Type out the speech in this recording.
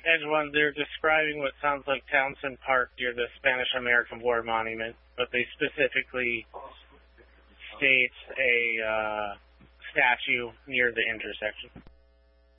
Edge one, they're describing what sounds like Townsend Park near the Spanish-American War Monument, but they specifically state a statue near the intersection.